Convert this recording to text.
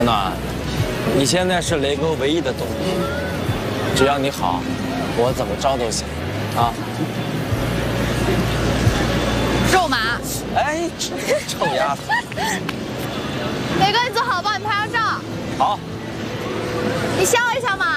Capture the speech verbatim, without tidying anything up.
暖，你现在是雷哥唯一的动力，只要你好，我怎么着都行，啊。 肉麻。 哎，臭丫头。 雷哥，你坐好，帮你拍张照。 好。 你笑一下嘛。